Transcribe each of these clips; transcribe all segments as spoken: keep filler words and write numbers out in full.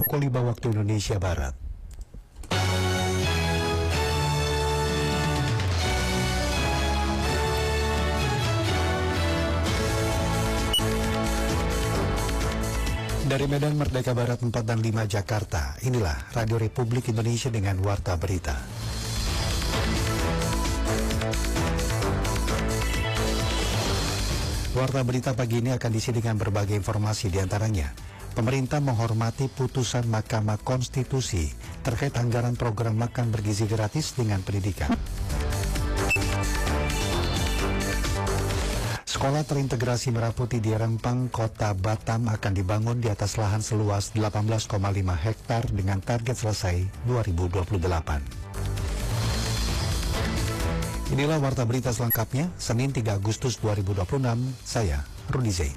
pukul lima waktu Indonesia Barat. Dari Medan Merdeka Barat empat dan lima Jakarta, inilah Radio Republik Indonesia dengan Warta Berita. Warta Berita pagi ini akan diisi dengan berbagai informasi, diantaranya pemerintah menghormati putusan Mahkamah Konstitusi terkait anggaran program makan bergizi gratis dengan pendidikan. Sekolah terintegrasi Merah Putih di Rempang, Kota Batam akan dibangun di atas lahan seluas delapan belas koma lima hektar dengan target selesai dua ribu dua puluh delapan. Inilah Warta Berita selengkapnya, Senin tiga Agustus dua ribu dua puluh enam, saya Rudi Zain.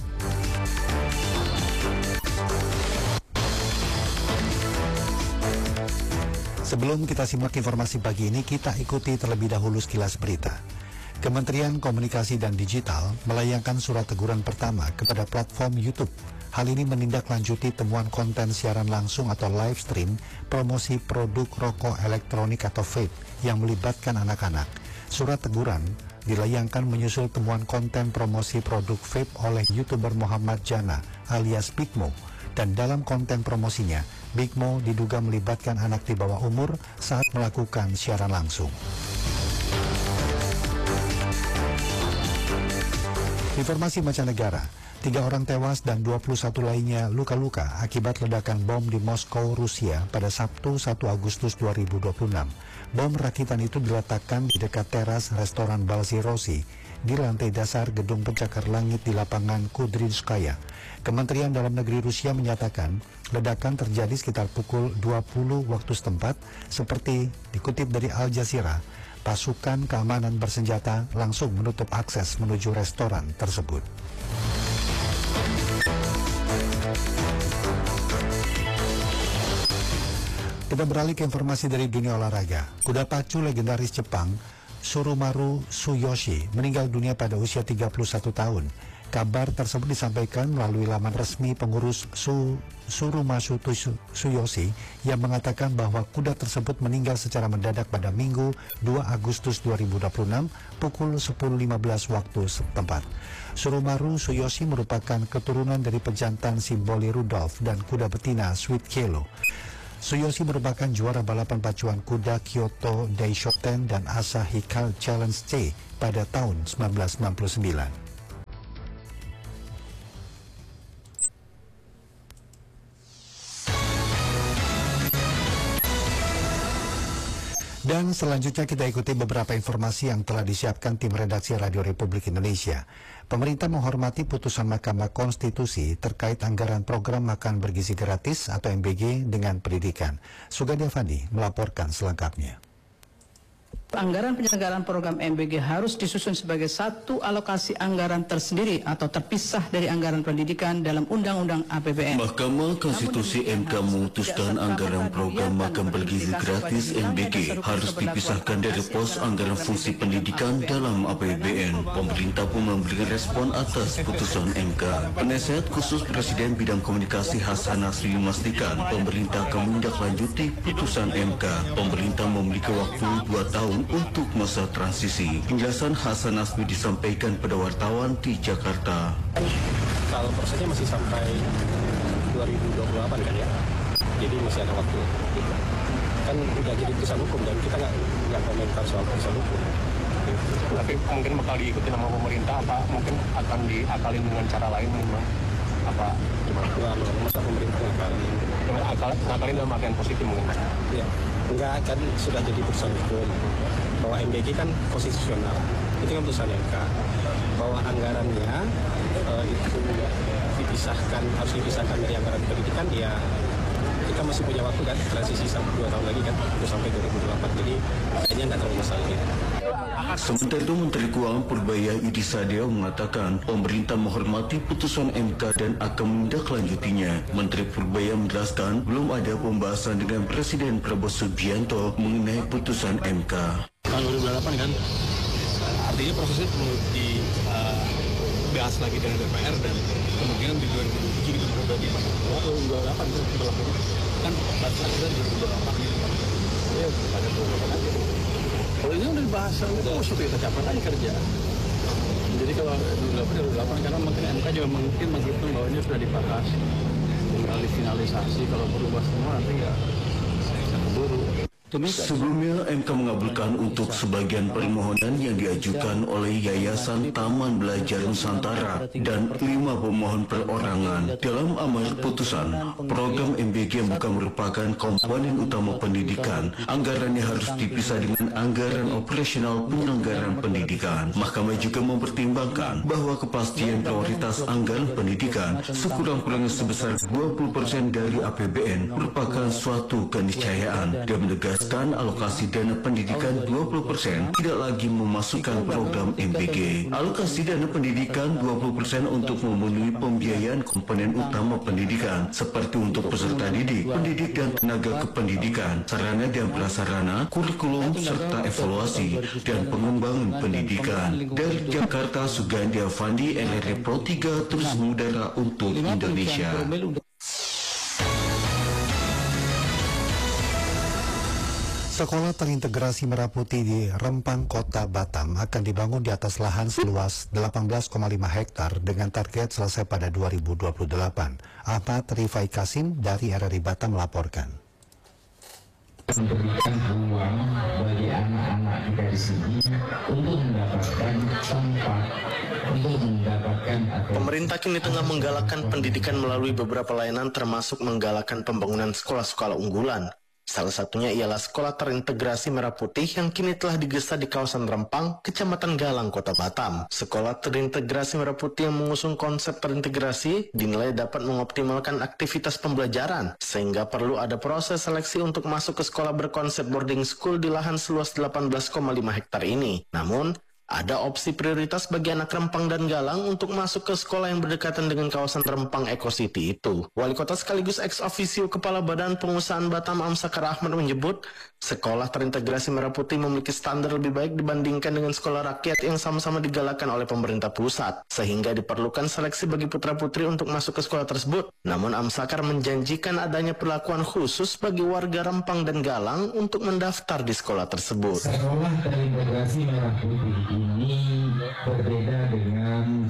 Sebelum kita simak informasi pagi ini, kita ikuti terlebih dahulu sekilas berita. Kementerian Komunikasi dan Digital melayangkan surat teguran pertama kepada platform YouTube. Hal ini menindaklanjuti temuan konten siaran langsung atau live stream promosi produk rokok elektronik atau vape yang melibatkan anak-anak. Surat teguran dilayangkan menyusul temuan konten promosi produk vape oleh YouTuber Muhammad Jana alias Big Mo. Dan dalam konten promosinya, Big Mo diduga melibatkan anak di bawah umur saat melakukan siaran langsung. Informasi mancanegara, tiga orang tewas dan dua puluh satu lainnya luka-luka akibat ledakan bom di Moskow, Rusia pada Sabtu satu Agustus dua ribu dua puluh enam. Bom rakitan itu diletakkan di dekat teras restoran Balzirosi di lantai dasar gedung pencakar langit di lapangan Kudrinskaya. Kementerian Dalam Negeri Rusia menyatakan ledakan terjadi sekitar pukul dua puluh waktu setempat, seperti dikutip dari Al Jazeera. Pasukan keamanan bersenjata langsung menutup akses menuju restoran tersebut. Kita beralih ke informasi dari dunia olahraga. Kuda pacu legendaris Jepang, Surumaru Tsuyoshi, meninggal dunia pada usia tiga puluh satu tahun. Kabar tersebut disampaikan melalui laman resmi pengurus Su, Surumasu Tsuyoshi yang mengatakan bahwa kuda tersebut meninggal secara mendadak pada Minggu dua Agustus dua ribu dua puluh enam pukul sepuluh lima belas waktu setempat. Surumaru Tsuyoshi merupakan keturunan dari pejantan Simboli Rudolph dan kuda betina Sweet Kelo. Tsuyoshi merupakan juara balapan pacuan kuda Kyoto Daishoten dan Asahi Car Challenge C pada tahun seribu sembilan ratus sembilan puluh sembilan. Dan selanjutnya kita ikuti beberapa informasi yang telah disiapkan tim redaksi Radio Republik Indonesia. Pemerintah menghormati putusan Mahkamah Konstitusi terkait anggaran program makan bergizi gratis atau M B G dengan pendidikan. Sugandi Avandi melaporkan selengkapnya. Anggaran penyelenggaraan program M B G harus disusun sebagai satu alokasi anggaran tersendiri atau terpisah dari anggaran pendidikan dalam Undang-Undang A P B N. Mahkamah Konstitusi M K memutuskan anggaran program makan bergizi gratis M B G harus dipisahkan dari pos anggaran fungsi pendidikan dalam A P B N. Pemerintah pun memberikan respon atas putusan M K. Penasihat khusus Presiden Bidang Komunikasi Hasan Nasri memastikan pemerintah akan menindaklanjuti putusan M K. Pemerintah memiliki waktu dua tahun untuk masa transisi. Penjelasan Hasan Nasri disampaikan pada wartawan di Jakarta. Kalau prosesnya masih sampai dua ribu dua puluh delapan kan ya, jadi masih ada waktu. Kan udah jadi putusan hukum dan kita nggak nggak komentar soal putusan hukum. Tapi mungkin bakal diikuti sama pemerintah, apa mungkin akan diakalin dengan cara lain memang? Apa gimana? Nggak, masa pemerintah ngakalin. Akal, ngakalin dalam artian positif mungkin? Iya. Enggak, kan sudah jadi putusan hukum bahwa M B G kan konstitusional, itu kan putusan M K, bahwa anggarannya uh, itu dipisahkan, harus dipisahkan dari anggaran pendidikan. Ya kita masih punya waktu kan, transisi sampai dua tahun lagi kan, itu sampai dua ribu delapan, jadi kayaknya nggak terlalu masalah gitu. Sementara itu Menteri Keuangan Purbaya Yudi Sadewa mengatakan pemerintah menghormati putusan M K dan akan menindaklanjutinya. Menteri Purbaya menjelaskan belum ada pembahasan dengan Presiden Prabowo Subianto mengenai putusan M K. Tahun dua ribu delapan kan, artinya prosesnya perlu dibahas uh, lagi dengan D P R dan kemungkinan di dua ribu dua puluh tujuh itu sudah dibahas. dua ribu delapan itu berlakunya. Kan batas kita dua ribu delapan. Ya, pada program aja. Kalau ini udah dibahas, itu masuk kita capai aja kerja. Jadi kalau dua ribu delapan, dua ribu delapan karena mungkin M K juga mungkin menghitung bahwa ini sudah dibahas. Tinggal finalisasi, kalau berubah semua nanti ya bisa keburu. Sebelumnya, M K mengabulkan untuk sebagian permohonan yang diajukan oleh Yayasan Taman Belajar Nusantara dan lima pemohon perorangan. Dalam amar putusan, program M B G yang bukan merupakan komponen utama pendidikan, anggarannya harus dipisah dengan anggaran operasional penyelenggaraan pendidikan. Mahkamah juga mempertimbangkan bahwa kepastian prioritas anggaran pendidikan sekurang-kurangnya sebesar dua puluh persen dari A P B N merupakan suatu keniscayaan dan menegaskan alokasi dana pendidikan dua puluh persen tidak lagi memasukkan program M B G. Alokasi dana pendidikan dua puluh persen untuk memenuhi pembiayaan komponen utama pendidikan seperti untuk peserta didik, pendidik dan tenaga kependidikan, sarana dan prasarana, kurikulum serta evaluasi dan pengembangan pendidikan. Dari Jakarta, Sugandi Avandi, L R Pro tiga terus mengudara untuk Indonesia. Sekolah terintegrasi Merah Putih di Rempang, Kota Batam akan dibangun di atas lahan seluas delapan belas koma lima hektar dengan target selesai pada dua ribu dua puluh delapan. Ahmad Rifai Kasim dari R R I Batam melaporkan. Memberikan ruang bagi anak-anak kita di sini untuk mendapatkan tempat, untuk mendapatkan atensi. Pemerintah kini tengah menggalakkan pendidikan melalui beberapa layanan termasuk menggalakkan pembangunan sekolah-sekolah unggulan. Salah satunya ialah sekolah terintegrasi Merah Putih yang kini telah digesa di kawasan Rempang, Kecamatan Galang, Kota Batam. Sekolah terintegrasi Merah Putih yang mengusung konsep terintegrasi dinilai dapat mengoptimalkan aktivitas pembelajaran, sehingga perlu ada proses seleksi untuk masuk ke sekolah berkonsep boarding school di lahan seluas delapan belas koma lima hektar ini. Namun, ada opsi prioritas bagi anak Rempang dan Galang untuk masuk ke sekolah yang berdekatan dengan kawasan Rempang Eco City itu. Wali Kota sekaligus ex officio Kepala Badan Pengusahaan Batam Amsakar Ahmad menyebut, sekolah terintegrasi Merah Putih memiliki standar lebih baik dibandingkan dengan sekolah rakyat yang sama-sama digalakan oleh pemerintah pusat, sehingga diperlukan seleksi bagi putra-putri untuk masuk ke sekolah tersebut. Namun Amsakar menjanjikan adanya perlakuan khusus bagi warga Rempang dan Galang untuk mendaftar di sekolah tersebut. Sekolah terintegrasi Merah Putih ini berbeda dengan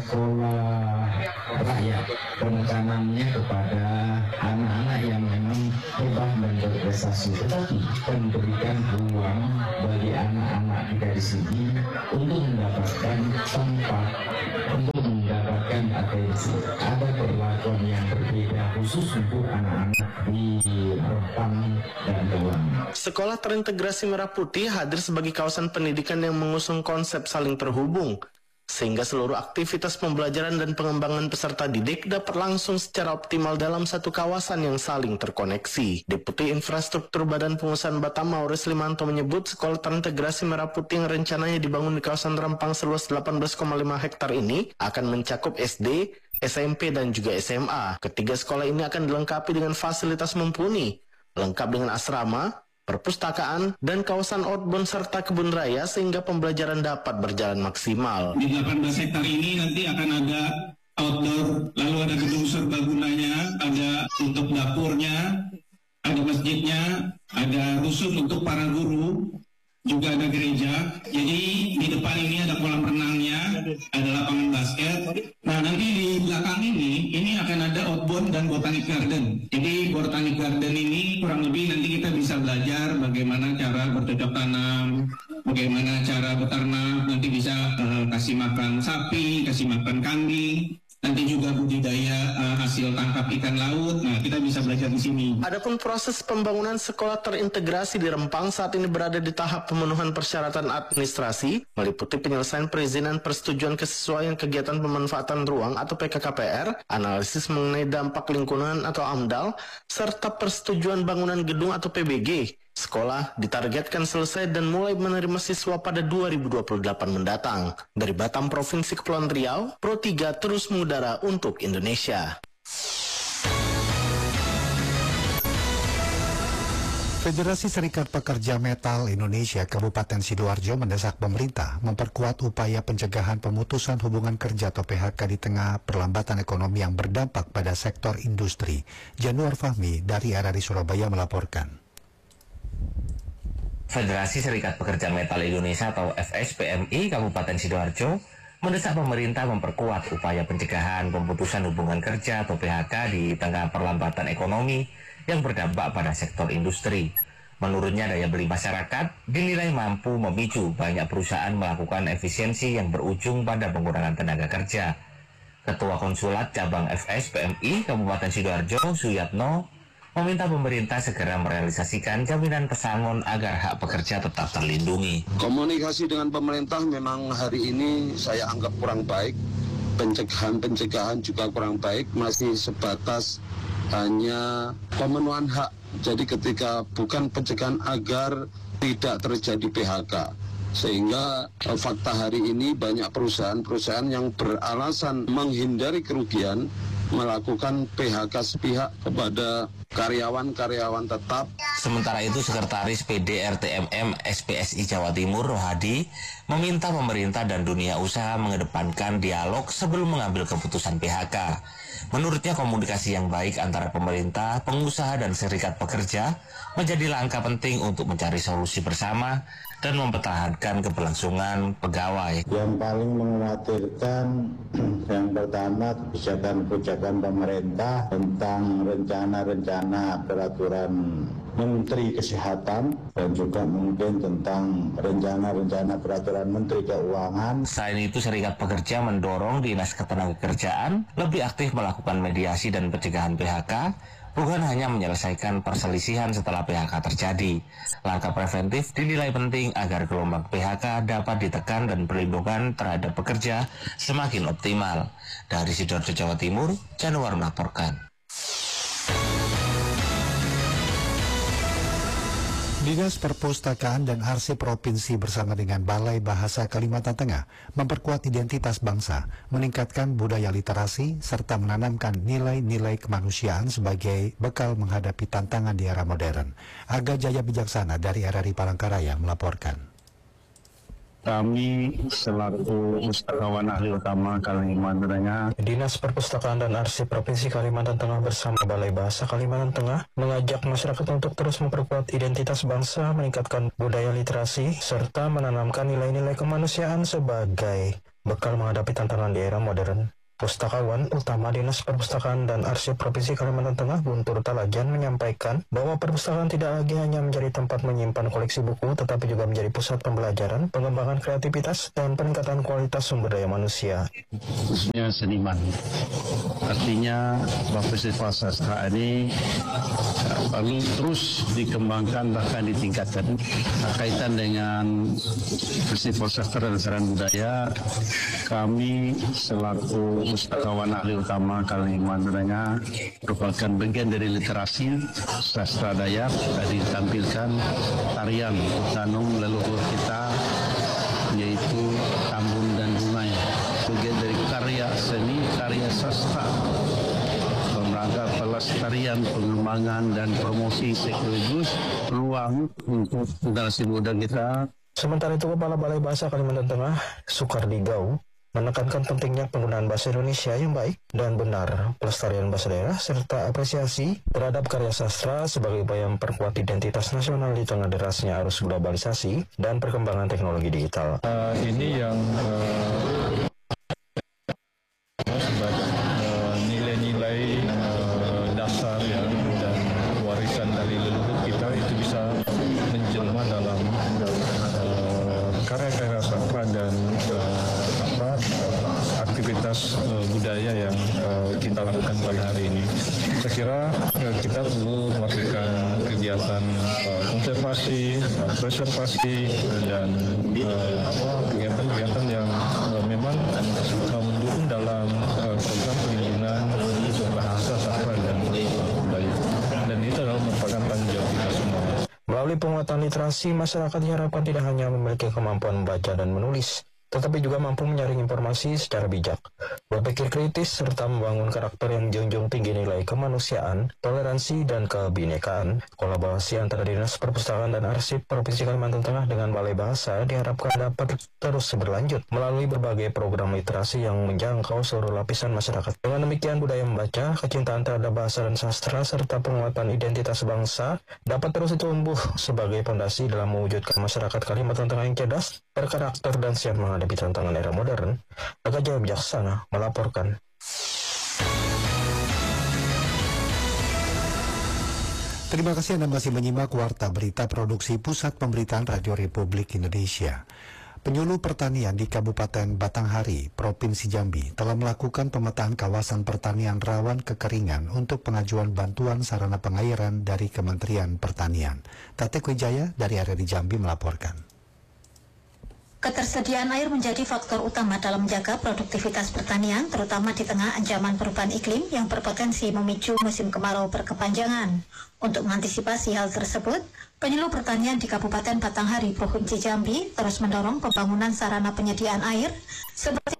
sekolah rakyat. Penekanannya kepada anak-anak yang memang hebat dan berprestasi, tetapi memberikan ruang bagi anak-anak kita di sini untuk mendapatkan tempat, untuk mendapatkan atensi. Ada perlakuan yang berbeda khusus untuk anak-anak di Rempang dan Galang. Sekolah terintegrasi Merah Putih hadir sebagai kawasan pendidikan yang mengusung konsep saling terhubung, sehingga seluruh aktivitas pembelajaran dan pengembangan peserta didik dapat langsung secara optimal dalam satu kawasan yang saling terkoneksi. Deputi Infrastruktur Badan Pengusahaan Batam Maurice Limanto menyebut sekolah terintegrasi Merah Putih yang rencananya dibangun di kawasan Rempang seluas delapan belas koma lima hektar ini akan mencakup S D, S M P, dan juga S M A. Ketiga sekolah ini akan dilengkapi dengan fasilitas mumpuni, lengkap dengan asrama, perpustakaan, dan kawasan outbound serta kebun raya sehingga pembelajaran dapat berjalan maksimal. Di delapan belas hektar ini nanti akan ada outdoor, lalu ada gedung serbagunanya, ada untuk dapurnya, ada masjidnya, ada khusus untuk para guru, juga ada gereja. Jadi di depan ini ada kolam renangnya, ada lapangan basket. Nah nanti di belakang ini, ini akan ada outbound dan botanic garden. Jadi botanic garden ini kurang lebih nanti kita bisa belajar bagaimana cara bercocok tanam, bagaimana cara beternak, nanti bisa uh, kasih makan sapi, kasih makan kambing. Nanti juga budidaya uh, hasil tangkap ikan laut. Nah, kita bisa belajar di sini. Adapun proses pembangunan sekolah terintegrasi di Rempang saat ini berada di tahap pemenuhan persyaratan administrasi, meliputi penyelesaian perizinan persetujuan kesesuaian kegiatan pemanfaatan ruang atau P K K P R, analisis mengenai dampak lingkungan atau AMDAL, serta persetujuan bangunan gedung atau P B G. Sekolah ditargetkan selesai dan mulai menerima siswa pada dua ribu dua puluh delapan mendatang. Dari Batam, Provinsi Kepulauan Riau, Pro tiga terus mengudara untuk Indonesia. Federasi Serikat Pekerja Metal Indonesia Kabupaten Sidoarjo mendesak pemerintah memperkuat upaya pencegahan pemutusan hubungan kerja atau P H K di tengah perlambatan ekonomi yang berdampak pada sektor industri. Januar Fahmi dari R R I Surabaya melaporkan. Federasi Serikat Pekerja Metal Indonesia atau F S P M I Kabupaten Sidoarjo mendesak pemerintah memperkuat upaya pencegahan pemutusan hubungan kerja atau P H K di tengah perlambatan ekonomi yang berdampak pada sektor industri. Menurutnya, daya beli masyarakat dinilai mampu memicu banyak perusahaan melakukan efisiensi yang berujung pada pengurangan tenaga kerja. Ketua Konsulat Cabang F S P M I Kabupaten Sidoarjo, Suyatno, meminta pemerintah segera merealisasikan jaminan pesangon agar hak pekerja tetap terlindungi. Komunikasi dengan pemerintah memang hari ini saya anggap kurang baik. Pencegahan-pencegahan juga kurang baik, masih sebatas hanya pemenuhan hak. Jadi ketika bukan pencegahan agar tidak terjadi P H K. Sehingga eh, fakta hari ini banyak perusahaan-perusahaan yang beralasan menghindari kerugian melakukan P H K sepihak kepada karyawan-karyawan tetap. Sementara itu, Sekretaris P D R T M M S P S I Jawa Timur, Rohadi, meminta pemerintah dan dunia usaha mengedepankan dialog sebelum mengambil keputusan P H K. Menurutnya, komunikasi yang baik antara pemerintah, pengusaha, dan serikat pekerja menjadi langkah penting untuk mencari solusi bersama dan mempertahankan keberlangsungan pegawai. Yang paling mengkhawatirkan yang pertama kebijakan-kebijakan pemerintah tentang rencana-rencana peraturan Menteri Kesehatan dan juga mungkin tentang rencana-rencana peraturan Menteri Keuangan. Selain itu, serikat pekerja mendorong Dinas Ketenagakerjaan lebih aktif melakukan mediasi dan pencegahan P H K, bukan hanya menyelesaikan perselisihan setelah P H K terjadi. Langkah preventif dinilai penting agar gelombang P H K dapat ditekan dan perlindungan terhadap pekerja semakin optimal. Dari Sidoarjo, Jawa Timur, Januar melaporkan. Dinas Perpustakaan dan Arsip Provinsi bersama dengan Balai Bahasa Kalimantan Tengah memperkuat identitas bangsa, meningkatkan budaya literasi, serta menanamkan nilai-nilai kemanusiaan sebagai bekal menghadapi tantangan di era modern. Aga Jaya Bijaksana dari R R I Palangkaraya melaporkan. Kami selaku pustakawan ahli utama Kalimantan Tengah, Dinas Perpustakaan dan Arsip Provinsi Kalimantan Tengah bersama Balai Bahasa Kalimantan Tengah mengajak masyarakat untuk terus memperkuat identitas bangsa, meningkatkan budaya literasi, serta menanamkan nilai-nilai kemanusiaan sebagai bekal menghadapi tantangan di era modern. Pustakawan Utama Dinas Perpustakaan dan Arsip Provinsi Kalimantan Tengah, Guntur Talajan, menyampaikan bahwa perpustakaan tidak lagi hanya menjadi tempat menyimpan koleksi buku, tetapi juga menjadi pusat pembelajaran, pengembangan kreativitas, dan peningkatan kualitas sumber daya manusia. Khususnya seniman. Artinya, festival sastra ini perlu terus dikembangkan, bahkan ditingkatkan. Kaitan dengan festival sastra dan saran budaya, kami selaku pustakawan ahli utama Kalimantan Tengah merupakan bagian dari literasi sastra Dayak. Tadi ditampilkan tarian Tanum leluhur kita, yaitu Tambun dan Bunganya, bagian dari karya seni, karya sastra dalam rangka pelestarian, pengembangan, dan promosi sekaligus peluang untuk generasi muda kita. Sementara itu, Kepala Balai Bahasa Kalimantan Tengah, Sukardi Gau, menekankan pentingnya penggunaan bahasa Indonesia yang baik dan benar, pelestarian bahasa daerah, serta apresiasi terhadap karya sastra sebagai upaya memperkuat identitas nasional di tengah derasnya arus globalisasi dan perkembangan teknologi digital. Uh, ini yang uh, sebagai uh, nilai-nilai uh, dasar ya, dan warisan dari leluhur kita itu bisa menjelma dalam uh, karya-karya sastra dan uh, aktivitas uh, budaya yang uh, kita lakukan pada hari ini. Saya kira uh, kita perlu melakukan kegiatan uh, konservasi, uh, preservasi, uh, dan kegiatan-kegiatan uh, yang uh, memang uh, mendukung dalam uh, program perlindungan bahasa sastra dan budaya. Dan itu adalah merupakan tanggung jawab kita semua. Melalui penguatan literasi, masyarakat diharapkan tidak hanya memiliki kemampuan membaca dan menulis, tetapi juga mampu menyaring informasi secara bijak. berpikir kritis, serta membangun karakter yang menjunjung tinggi nilai kemanusiaan, toleransi, dan kebinekaan. Kolaborasi antara Dinas Perpustakaan dan Arsip Provinsi Kalimantan Tengah dengan Balai Bahasa diharapkan dapat terus berlanjut melalui berbagai program literasi yang menjangkau seluruh lapisan masyarakat. Dengan demikian, budaya membaca, kecintaan terhadap bahasa dan sastra, serta penguatan identitas bangsa dapat terus tumbuh sebagai fondasi dalam mewujudkan masyarakat Kalimantan Tengah yang cerdas, berkarakter, dan siap menghadapi tantangan era modern. Aga Jaya Bijaksana melaporkan. Terima kasih Anda masih menyimak Warta Berita Produksi Pusat Pemberitaan Radio Republik Indonesia. Penyuluh Pertanian di Kabupaten Batanghari, Provinsi Jambi telah melakukan pemetaan kawasan pertanian rawan kekeringan untuk pengajuan bantuan sarana pengairan dari Kementerian Pertanian. Tatek Wijaya dari area di Jambi melaporkan. Ketersediaan air menjadi faktor utama dalam menjaga produktivitas pertanian, terutama di tengah ancaman perubahan iklim yang berpotensi memicu musim kemarau berkepanjangan. Untuk mengantisipasi hal tersebut, penyuluh pertanian di Kabupaten Batanghari, Provinsi Jambi terus mendorong pembangunan sarana penyediaan air seperti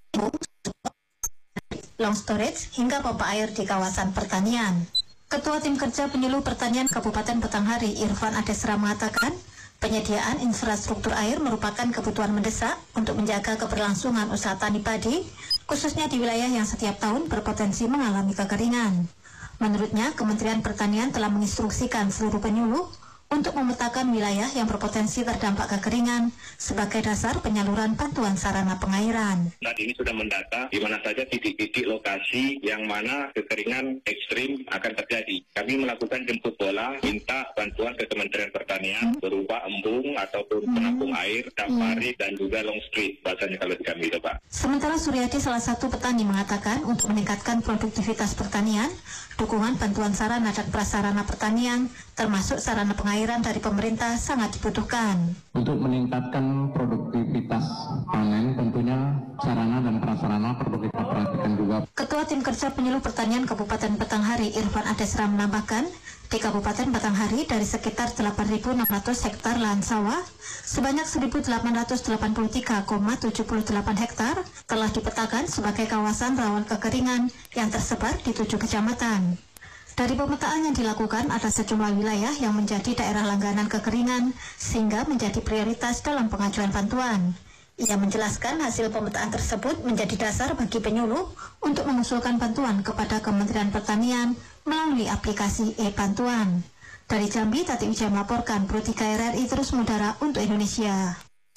long storage hingga pompa air di kawasan pertanian. Ketua Tim Kerja Penyuluh Pertanian Kabupaten Batanghari, Irfan Adesra, mengatakan, penyediaan infrastruktur air merupakan kebutuhan mendesak untuk menjaga keberlangsungan usaha tani padi, khususnya di wilayah yang setiap tahun berpotensi mengalami kekeringan. Menurutnya, Kementerian Pertanian telah menginstruksikan seluruh penyuluh untuk memetakan wilayah yang berpotensi terdampak kekeringan sebagai dasar penyaluran bantuan sarana pengairan. Saat ini sudah mendata di mana saja titik-titik lokasi yang mana kekeringan ekstrim akan terjadi. Kami melakukan jemput bola, minta bantuan ke Kementerian Pertanian hmm. berupa embung ataupun hmm. penampung air, dapari, hmm. dan juga long street, bahasanya kalau di kami itu, Pak. Sementara Suryadi, salah satu petani, mengatakan untuk meningkatkan produktivitas pertanian, dukungan bantuan sarana dan prasarana pertanian, termasuk sarana pengairan dari pemerintah sangat dibutuhkan. Untuk meningkatkan produktivitas panen, tentunya sarana dan prasarana perlu kita perhatikan juga. Ketua Tim Kerja Penyuluh Pertanian Kabupaten Batanghari, Irfan Adesra, menambahkan, di Kabupaten Batanghari dari sekitar delapan ribu enam ratus hektar lahan sawah, sebanyak seribu delapan ratus delapan puluh tiga koma tujuh delapan hektar telah dipetakan sebagai kawasan rawan kekeringan yang tersebar di tujuh kecamatan. Dari pemetaan yang dilakukan, ada sejumlah wilayah yang menjadi daerah langganan kekeringan sehingga menjadi prioritas dalam pengajuan bantuan. Ia menjelaskan hasil pemetaan tersebut menjadi dasar bagi penyuluh untuk mengusulkan bantuan kepada Kementerian Pertanian melalui aplikasi e-bantuan. Dari Jambi, Tati Wijaya melaporkan. Pro tiga R R I terus mengudara untuk Indonesia.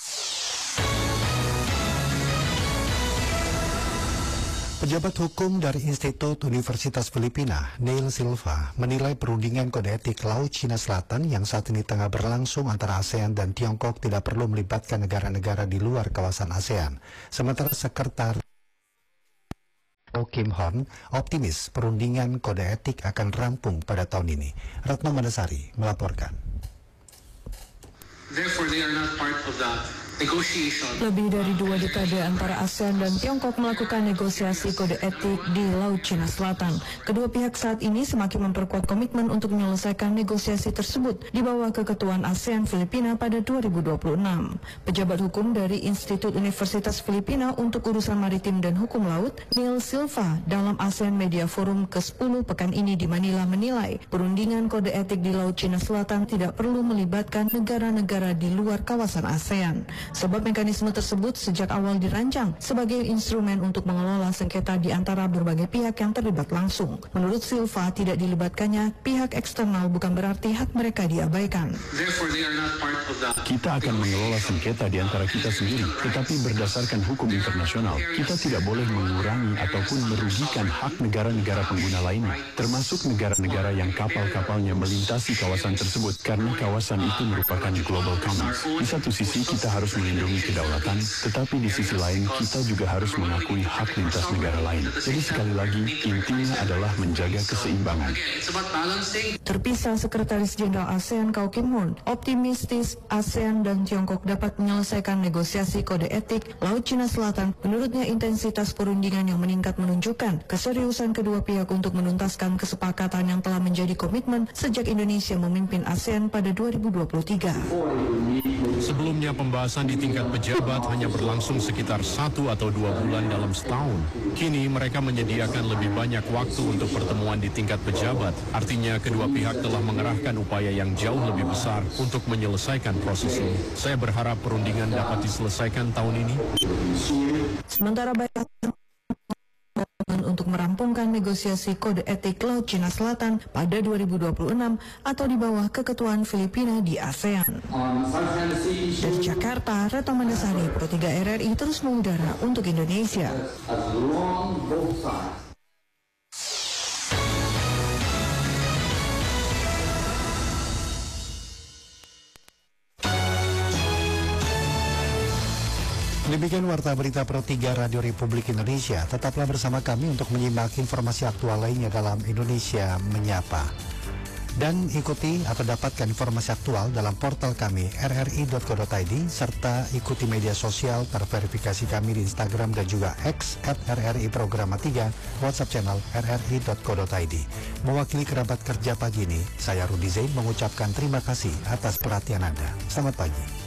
Pejabat hukum dari Institut Universitas Filipina, Neil Silva, menilai perundingan kode etik Laut Cina Selatan yang saat ini tengah berlangsung antara ASEAN dan Tiongkok tidak perlu melibatkan negara-negara di luar kawasan ASEAN. Sementara Sekretaris Kim Horn optimis perundingan kode etik akan rampung pada tahun ini. Ratno Mandasari melaporkan. Therefore, they are not part of the Lebih dari dua dekade antara ASEAN dan Tiongkok melakukan negosiasi kode etik di Laut Cina Selatan. Kedua pihak saat ini semakin memperkuat komitmen untuk menyelesaikan negosiasi tersebut di bawah keketuaan ASEAN Filipina pada dua ribu dua puluh enam. Pejabat hukum dari Institut Universitas Filipina untuk Urusan Maritim dan Hukum Laut, Neil Silva, dalam ASEAN Media Forum ke sepuluh pekan ini di Manila menilai perundingan kode etik di Laut Cina Selatan tidak perlu melibatkan negara-negara di luar kawasan ASEAN. Sebab mekanisme tersebut sejak awal dirancang sebagai instrumen untuk mengelola sengketa di antara berbagai pihak yang terlibat langsung. Menurut Silva, tidak dilibatkannya pihak eksternal bukan berarti hak mereka diabaikan. Kita akan mengelola sengketa di antara kita sendiri, tetapi berdasarkan hukum internasional. Kita tidak boleh mengurangi ataupun merugikan hak negara-negara pengguna lainnya, termasuk negara-negara yang kapal-kapalnya melintasi kawasan tersebut, karena kawasan itu merupakan global commons. Di satu sisi kita harus melindungi kedaulatan, tetapi di sisi lain kita juga harus mengakui hak lintas negara lain. Jadi sekali lagi, intinya adalah menjaga keseimbangan. Terpisah, Sekretaris Jenderal ASEAN Kau Kim Horn optimistis ASEAN dan Tiongkok dapat menyelesaikan negosiasi kode etik Laut Cina Selatan. Menurutnya, intensitas perundingan yang meningkat menunjukkan keseriusan kedua pihak untuk menuntaskan kesepakatan yang telah menjadi komitmen sejak Indonesia memimpin ASEAN pada dua ribu dua puluh tiga. Sebelumnya pembahasan di tingkat pejabat hanya berlangsung sekitar satu atau dua bulan dalam setahun. Kini mereka menyediakan lebih banyak waktu untuk pertemuan di tingkat pejabat. Artinya kedua pihak telah mengerahkan upaya yang jauh lebih besar untuk menyelesaikan proses ini. Saya berharap perundingan dapat diselesaikan tahun ini. Sementara baik untuk merampungkan negosiasi kode etik Laut Cina Selatan pada dua ribu dua puluh enam atau di bawah keketuaan Filipina di ASEAN. Dari Jakarta, Retno Mandasari, Pro tiga R R I terus mengudara untuk Indonesia. Demikian Warta Berita Pro tiga Radio Republik Indonesia. Tetaplah bersama kami untuk menyimak informasi aktual lainnya dalam Indonesia Menyapa. Dan ikuti atau dapatkan informasi aktual dalam portal kami r r i dot co dot i d serta ikuti media sosial terverifikasi kami di Instagram dan juga X at r r i programa tiga, WhatsApp channel r r i dot co dot i d. Mewakili kerabat kerja pagi ini, saya Rudi Zain mengucapkan terima kasih atas perhatian Anda. Selamat pagi.